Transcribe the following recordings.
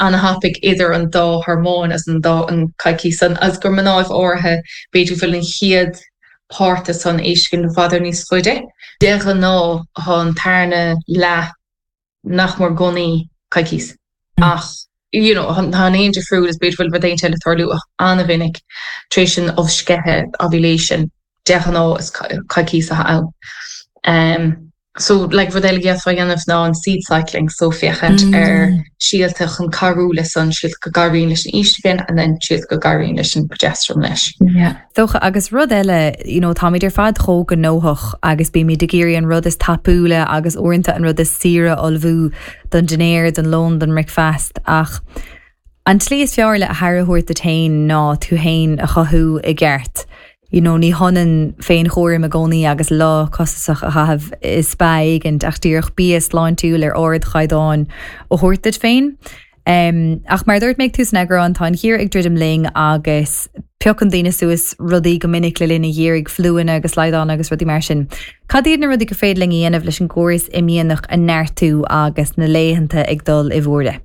an hapig idir an dá hormón as an dá an caiici san as gur man áibh orthe beidir bhfuil an chiad páirte san éiscin na fadar níos fuide. Deach an ná an tarna le nach mór gonaí caiicis. Ach, han éon de fruúil is beidir bhfuil bh éon teile anna vinnig trésin of skethe ovulation. Deach an ná is caiicis a ann. So like wat get van gannnef na an seed cycling so fichent síaltach an carúle san siad go garín leis an oestrogen and then siad go garín leis an progesterone leis. Dócha agus rud eile, tá idir fad chóg an nóthach agus bí mí de géirí an rud is tapúla agus orintanta an rud is sira olbhú don Jnéir don Lón don Rickfast ach an tlí is fearr le a hairthúirt a tain ná tú hain a chothú i gceart. Ní honan féin chóir a gcónaí agus lá cosach a chahabh is spáig an achtíoch bías láin túúil ord chaidáin ó thuirtid féin. Ach mar dúirt méid tú snegur an táin hir ag ddridim ling agus peoch an daine suas rudaí go minic le linn dhéirigh fluúin agus leidán agus rudí mar sin. Cadíad na rudí go féad ling dhéanamh leis an córas imíonach a neirtú agus na léhananta ag dul i bhórda.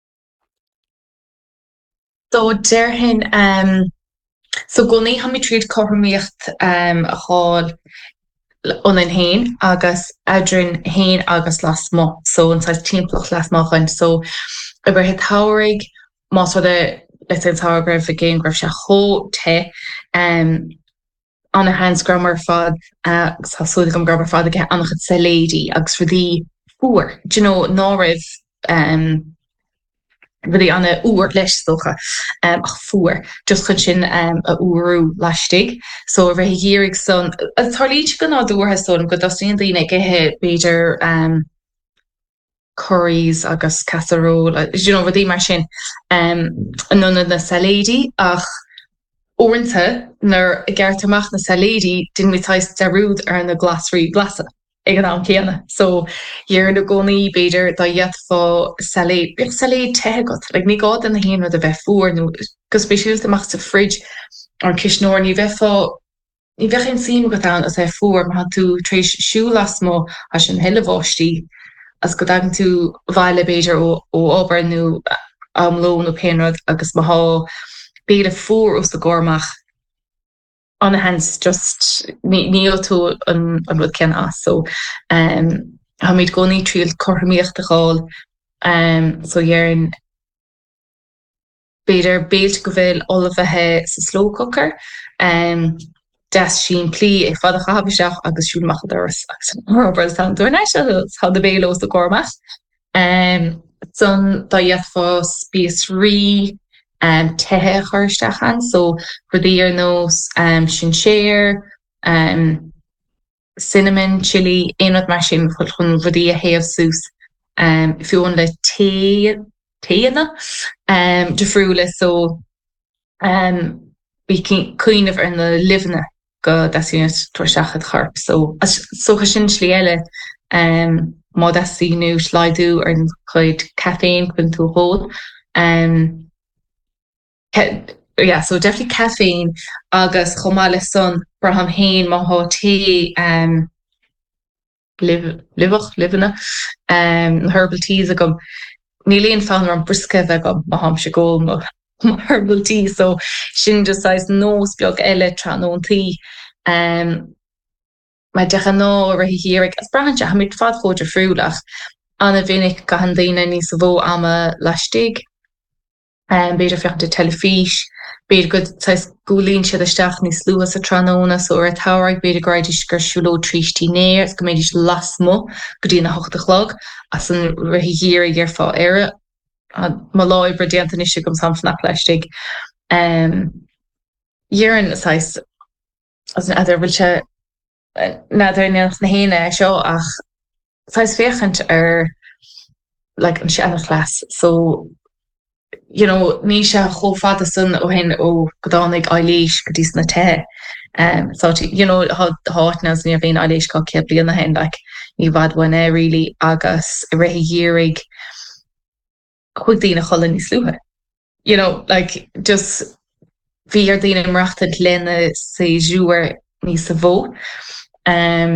Dó deirhin so gonaí ha mi tríd chothmíocht a cháil on an hain agus adrin hain agus las mo so an sais timpplach las mochan so aber het haurig mas wat let's say haugraf a game graf se ho te an a hands grammar fad so gom grammar fad get an het se lady agus for die foer norif Byddi an a úr leis stocha ach fuair just chun sin a úrú leistig. So a bheit hirig son tarlíte gan á dúrthe son go dasíon daine gethe beidir curries agus casserole bhdí mar sin an nuna na salédi ach orintanta nar gceartach na salédi din mi tais derúd ar na glasrí glasa. Ag an am céanna. So dhear na gcónaí beidir dá dhéad fá salé te got. Like ní gád an na héan rud a bheith fuair nó go spéisiúlt amach sa fridge ar cisnóir ní bheith fá ní bheith an sim go an as é fuair má tú tréis siú las mó as an heile bháistí as go dagan tú bhaile beidir ó obair nó am lón ó péanrad agus má há beidir fuair os do gcóramach on the hands just níl tú an rud cen as so ha míid gcónaí tríal chothmíocht a cháil so dhearan beidir béilt go bhfuil olbhethe sa slow cooker des sin plí ag fad a chahabhaisteach agus siúlmach doras agus an obair an dúirnéis há de bélos do gcóramach son dá dhéad fá spíos rí tethe chuirstechan so rudí ar nós sin séir cinnamon chili éonad mar sin chun rudí a héamh sús fiúin le téanna de friúla so bí cuiineh ar na livna go dasíine tuairseachad charp so sin slí eile má dasíú sláidú ar an chuid caffeine chun tú hól so definitely caffeine agus chomale son braham hain ma ha tea livena herbal teas agam níléon fan an briske agam ma ham se go herbal tea so sin just size nose blog eile tranon tea ma decha ná ra hirig as brandja ha mit fad fóidir friúlach anna vinnig ga han daine ní sa bó ama lastig beidir fiocht de telefís, beidir go gúlín siad isteach níos luas a tróna so ar a táraigh beidir gráidir gur siúló trítí néir, go méidir las mo go dtí na hochta chlog as an rihíir gur fá éire má láid bre déanta is gom sam fnach leistig. Dhéaran as an idir bhfuil se nadidir na héine seo ach sais féchant ar like an seanna chlas so ní se chófada san ó hen ó godánig eilís go dtí na te. Háitnas ní a bhéon eilís cá ce blian na hen ní bhadhaine rilí agus i réthe dhéirigh chuig daoine chola níos slúthe. Just bhí ar daoine imreachta lenne sa dúir níos sa bhó.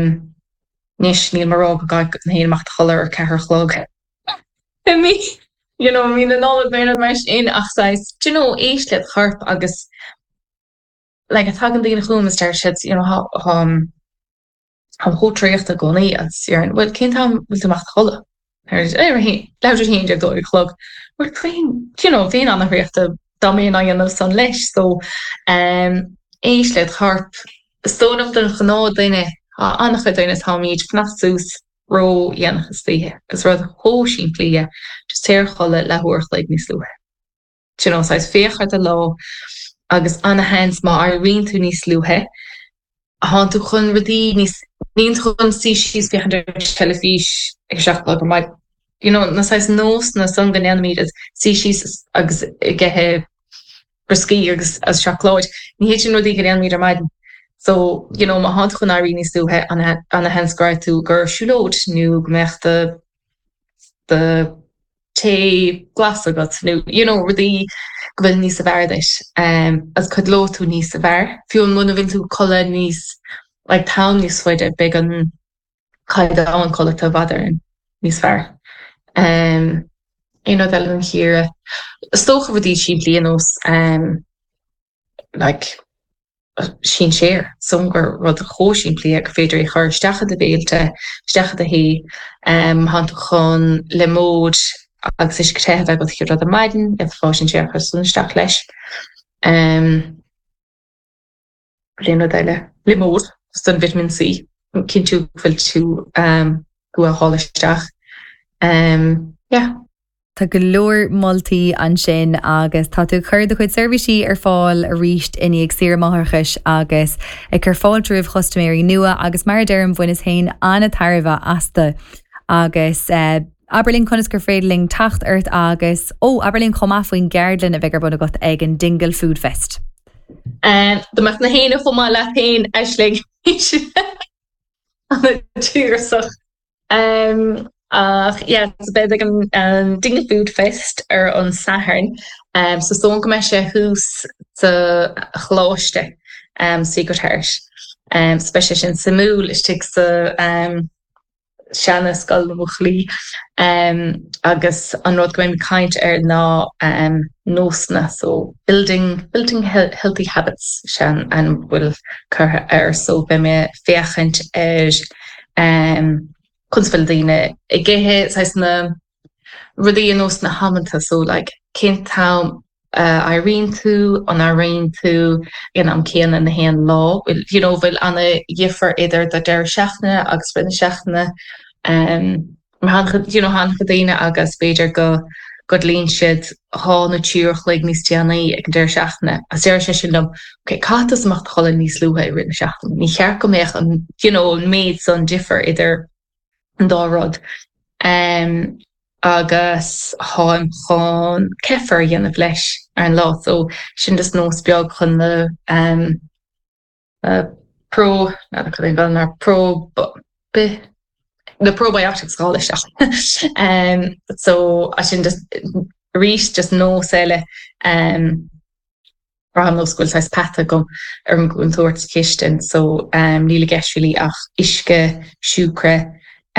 Níos níl marrá go gaith na héanaach chola ar cethir chlog. Mi you know, I mean, an all been mar in achsáis, you know, éislet harp agus like a tagan dina chum starshits, you know, how hotricht a goni as you're well kind time with the macht holle. There's every louder hinge of the club. We're clean, you know, vein on the richt dummy and I know sun lesh. So éislet harp stone of the genod dine anach dine how me fnachsus ro yen stay is rather hoshing plia just tear holle la horch like me slow. You know, size fear the law agus an hands ma Irene to ni sluhe. Han to chun rudi ní chun si she's behind her telefish exactly my you know na size nos na sun gan animated si she's agus get briski as shacklod ni hit rudi gan animated my so you know ma han chun Irene sluhe an a hands gra to gur shulot nu gmechte the te glas got nu you know rudi gwil ní sa bhardis as could lo tú ní sa bhar fiú mun vin tú colla níos like town níos foide big an caid an colla tá vadar níos bhar you know that an here stocha rudí sí blianos like sin sér songur rud cho sin pli ag féidir chuir stecha de béalte stecha de hé han chun le mód agus is gré go chu rud a maidin if fá sin sé chu sunsteach leis léno deile le mód stan vitamin C cin tú fuil tú go a háleisteach yeah. Tá go leor moltaí an sin agus tá tú chuir do chuid servicí ar fáil a ríist inig siarmthchas agus ag gur fáiltrúh chostaméirí nua agus mar deirm bhain is hain anna tarbh asta agus Aberlín conas gur féidirling tacht airt agus Aberlín chomá faoin geardlin a bheitgur bud a got ag an Dingle Food Fest. De meach na héine chomá le féin eisling an túsach. Yeah, it's bed like an Dingle Food Fest ar an Saharn. So son go me se hús sa chláiste Secret Heart. Spéisi sin samúl is tik sa Shanna skull muchlí agus an rud go mé kaint ar ná nósna so building healthy habits shan an bhfuil chur ar so be me féchant ar kunstveldine I gehe sais na rudi nos na hamanta so like Kenttown Irene to on Irene to am Kean in the hand law you know vil an a jiffer either that der shachna agus bin shachna you know han gedine agus beter go godlín siid há na túrch le níos teannaí ag der shachna a sé sin dom okay catas macht cholle níos luha ri shachna ní chear go méich an you know made son jiffer either dárod agus háim chun cefer dhéanamh leis ar an lá so sin dus nós beag chun pro the probiotics college so I sin just reach just no sele no school size patha gom going towards kisten so lila geshuli ach iske shukre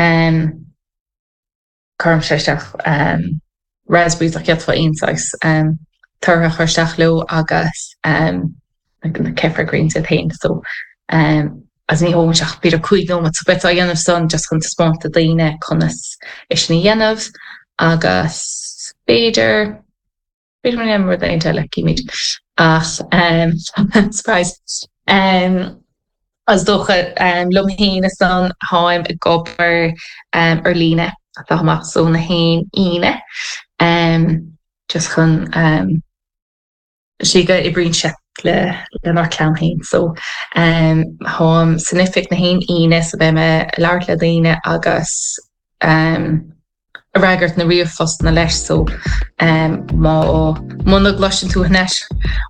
karm shestach raspberries ach yet for insights turha churstach lo agus the kefir greens at pain so as ní hóach beidir cuaig nó so bet a dhéanamh son just chun spáanta daine chunas is ní dhéanamh agus beidir mar mar dainte le cíimiid ach surprise as dócha lumhéine san háim a gobar ar líne a táach so na hain ine just chun siga I brín se le nar clown hain so hom signific na hain ine so be me laart le daine agus a ragart na riomh fast na leis so má muna glosin tú net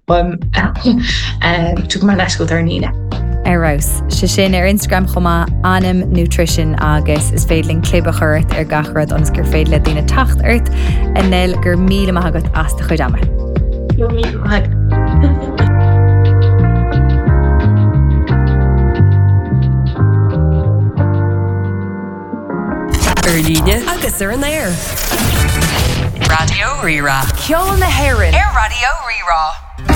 tu mar leiscoil ar níine. Arrás, se sin ar Instagram chomá Anam Nutrition agus is féidling clébe chuirt ar gachrad ans gur féid le daine tacht airt a nel gur míle maithagad as de chuid ama. Líne agus ar an air. Radio Rira. Ceol na Héireann. Radio Rira.